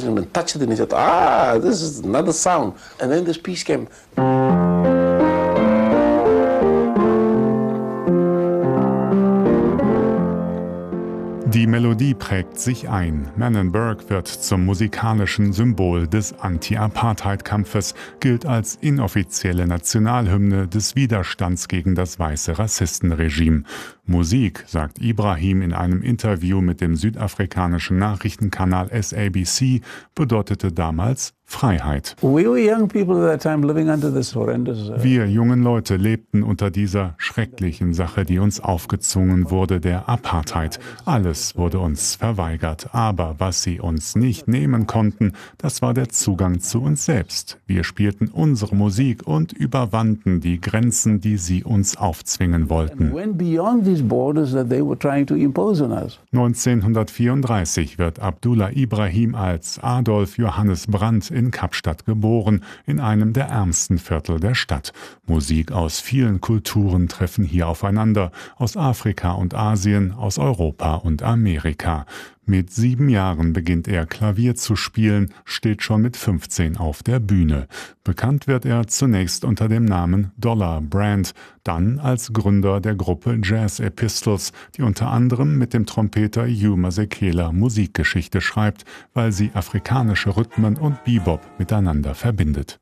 wasn't even touched it, and he said, this is another sound. And then this piece came. Die Melodie prägt sich ein. Man and Burke wird zum musikalischen Symbol des Anti-Apartheid-Kampfes, gilt als inoffizielle Nationalhymne des Widerstands gegen das weiße Rassistenregime. Musik, sagt Ibrahim in einem Interview mit dem südafrikanischen Nachrichtenkanal SABC, bedeutete damals Freiheit. Wir jungen Leute lebten unter dieser schrecklichen Sache, die uns aufgezwungen wurde, der Apartheid. Alles wurde uns verweigert. Aber was sie uns nicht nehmen konnten, das war der Zugang zu uns selbst. Wir spielten unsere Musik und überwanden die Grenzen, die sie uns aufzwingen wollten. 1934 wird Abdullah Ibrahim als Adolf Johannes Brandt in Kapstadt geboren, in einem der ärmsten Viertel der Stadt. Musik aus vielen Kulturen treffen hier aufeinander, aus Afrika und Asien, aus Europa und Amerika. Mit 7 Jahren beginnt er Klavier zu spielen, steht schon mit 15 auf der Bühne. Bekannt wird er zunächst unter dem Namen Dollar Brand, dann als Gründer der Gruppe Jazz Epistles, die unter anderem mit dem Trompeter Hugh Masekela Musikgeschichte schreibt, weil sie afrikanische Rhythmen und Bebop miteinander verbindet.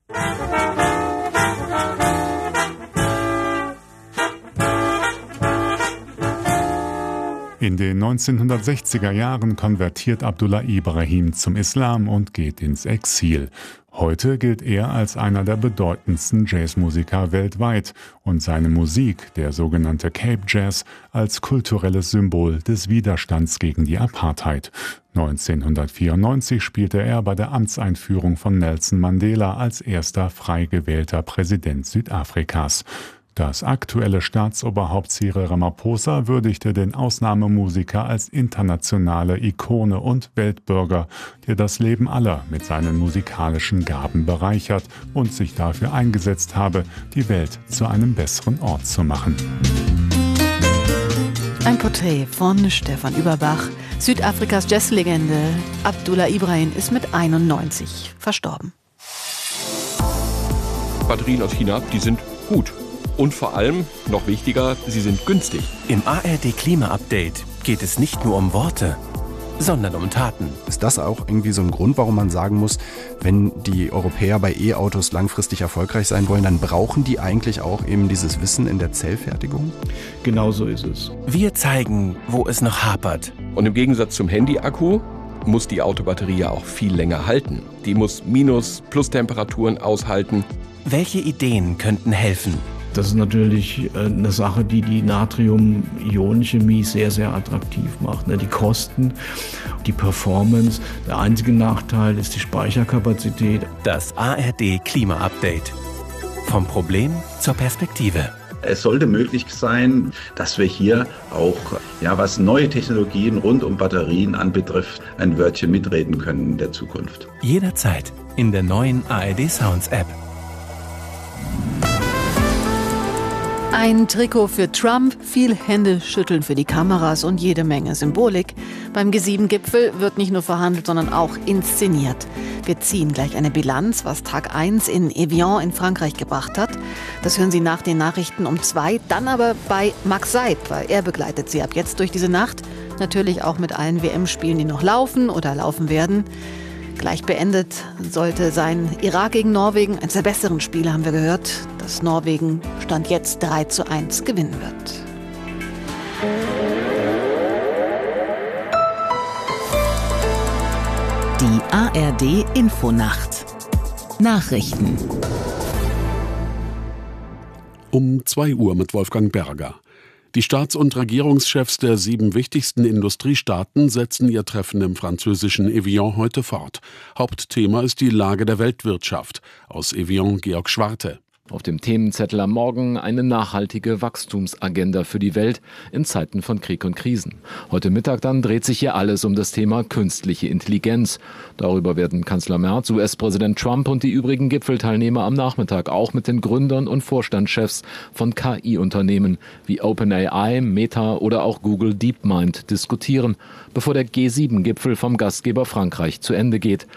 In den 1960er Jahren konvertiert Abdullah Ibrahim zum Islam und geht ins Exil. Heute gilt er als einer der bedeutendsten Jazzmusiker weltweit und seine Musik, der sogenannte Cape Jazz, als kulturelles Symbol des Widerstands gegen die Apartheid. 1994 spielte er bei der Amtseinführung von Nelson Mandela als erster frei gewählter Präsident Südafrikas. Das aktuelle Staatsoberhaupt Cyril Ramaphosa würdigte den Ausnahmemusiker als internationale Ikone und Weltbürger, der das Leben aller mit seinen musikalischen Gaben bereichert und sich dafür eingesetzt habe, die Welt zu einem besseren Ort zu machen. Ein Porträt von Stefan Überbach. Südafrikas Jazzlegende Abdullah Ibrahim ist mit 91 verstorben. Batterien aus China, die sind gut. Und vor allem, noch wichtiger, sie sind günstig. Im ARD Klima-Update geht es nicht nur um Worte, sondern um Taten. Ist das auch irgendwie so ein Grund, warum man sagen muss, wenn die Europäer bei E-Autos langfristig erfolgreich sein wollen, dann brauchen die eigentlich auch eben dieses Wissen in der Zellfertigung? Genau so ist es. Wir zeigen, wo es noch hapert. Und im Gegensatz zum Handy-Akku muss die Autobatterie ja auch viel länger halten. Die muss Minus-, Plus-Temperaturen aushalten. Welche Ideen könnten helfen? Das ist natürlich eine Sache, die die Natrium-Ionen-Chemie sehr, sehr attraktiv macht. Die Kosten, die Performance. Der einzige Nachteil ist die Speicherkapazität. Das ARD Klima-Update. Vom Problem zur Perspektive. Es sollte möglich sein, dass wir hier auch, was neue Technologien rund um Batterien anbetrifft, ein Wörtchen mitreden können in der Zukunft. Jederzeit in der neuen ARD Sounds App. Ein Trikot für Trump, viel Händeschütteln für die Kameras und jede Menge Symbolik. Beim G7-Gipfel wird nicht nur verhandelt, sondern auch inszeniert. Wir ziehen gleich eine Bilanz, was Tag 1 in Evian in Frankreich gebracht hat. Das hören Sie nach den Nachrichten um 2. Dann aber bei Max Seib, weil er begleitet Sie ab jetzt durch diese Nacht. Natürlich auch mit allen WM-Spielen, die noch laufen oder laufen werden. Gleich beendet sollte sein Irak gegen Norwegen. Eines der besseren Spiele haben wir gehört, dass Norwegen Stand jetzt 3:1 gewinnen wird. Die ARD Infonacht. Nachrichten. Um 2 Uhr mit Wolfgang Berger. Die Staats- und Regierungschefs der 7 wichtigsten Industriestaaten setzen ihr Treffen im französischen Evian heute fort. Hauptthema ist die Lage der Weltwirtschaft. Aus Evian Georg Schwarte. Auf dem Themenzettel am Morgen eine nachhaltige Wachstumsagenda für die Welt in Zeiten von Krieg und Krisen. Heute Mittag dann dreht sich hier alles um das Thema künstliche Intelligenz. Darüber werden Kanzler Merz, US-Präsident Trump und die übrigen Gipfelteilnehmer am Nachmittag auch mit den Gründern und Vorstandschefs von KI-Unternehmen wie OpenAI, Meta oder auch Google DeepMind diskutieren, bevor der G7-Gipfel vom Gastgeber Frankreich zu Ende geht.